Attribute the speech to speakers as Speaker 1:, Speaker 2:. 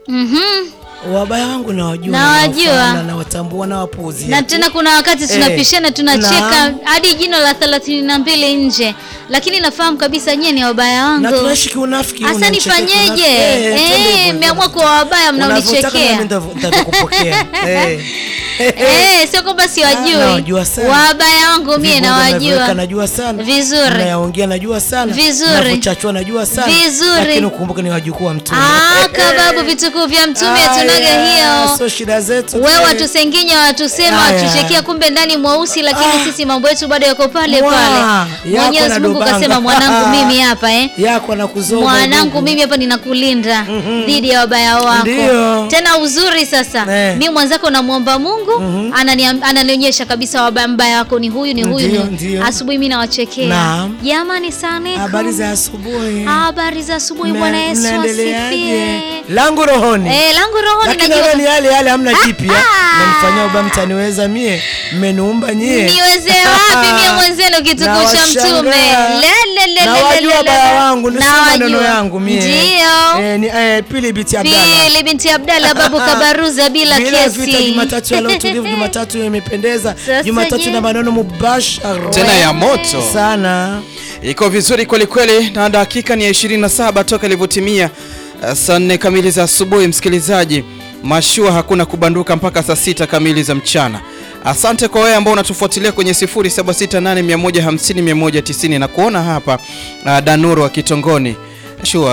Speaker 1: Wabaya wangu nawajua na watambua na wapuzi.
Speaker 2: Na tena kuna wakati tunapishana tunacheka hadi jino la 32 nje. Lakini nafahamu kabisa nyinyi ni wabaya wangu.
Speaker 1: Na tunashiki unafiki.
Speaker 2: Hasa nifanyeje? Mmeamua kuwa wabaya mnaonichekea.
Speaker 1: Nitakupokea.
Speaker 2: Sio kwamba siwajui. Wabaya wangu mimi nawajua.
Speaker 1: Najua sana.
Speaker 2: Vizuri.
Speaker 1: Naongea najua sana.
Speaker 2: Vizuri.
Speaker 1: Nakuchachua najua sana.
Speaker 2: Vizuri.
Speaker 1: Lakini ukumbuke ni wajukuu wa Mtume.
Speaker 2: Kababu vitukuu vya Mtume tunaga hiyo.
Speaker 1: Sio shida zetu.
Speaker 2: Wewe watusengenya watusema watuchekia kumbe ndani mweusi lakini sisi mambo yetu bado yako pale pale. Mwenyezi Mungu kasema mwanangu mimi hapa
Speaker 1: yako anakuzoga.
Speaker 2: Mwanangu mimi hapa ninakulinda dhidi ya wabaya wako. Tena uzuri sasa. Mimi mwanzako namuomba Mungu ananionyesha kabisa wabaya wako ni huyu ni huyu. Asubuhi mimi nawachekea. Jamani sana.
Speaker 1: Habari za asubuhi.
Speaker 2: Habari za asubuhi Bwana Yesu asifiwe.
Speaker 1: Langu rohoni.
Speaker 2: Langu rohoni
Speaker 1: lakini najua. Lakini yale hamna jipya. Namfanyia baba mtaniweza mie. Mmeniumba nyie.
Speaker 2: Niweze wapi mie mwenzenu kituko cha Mtume.
Speaker 1: Na wajua baba wangu nisema maneno yangu mie. Ndio. Ni Pili binti Abdalla.
Speaker 2: Pili binti Abdalla babu kabaruza bila kesi.
Speaker 1: Vita Jumatatu ya leo tulivu, Jumatatu imependeza. Jumatatu na maneno mubashara.
Speaker 3: Tena ya moto.
Speaker 1: Sana.
Speaker 3: Iko vizuri kweli kweli na dakika ni 27 toka ilivotimia saa 4 kamili za asubuhi msikilizaji. Mashua hakuna kubanduka mpaka saa 6 kamili za mchana. Asante kwa wewe ambao unatufuatilia kwenye 0768150190 na kuona hapa Danuru wa Kitongoni. Shua